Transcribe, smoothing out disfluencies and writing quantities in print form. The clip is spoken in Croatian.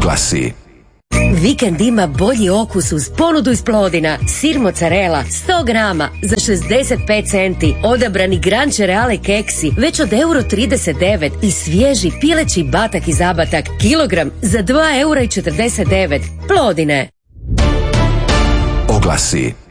Oglasi. Vikend ima bolji okus uz ponudu iz Plodina. Sir mozzarella 100 grama za 65 centi. Odabrani Gran Cereale keksi već od €1,39 i svježi pileći batak i zabatak kilogram za €2,49. Plodine. Oglasi.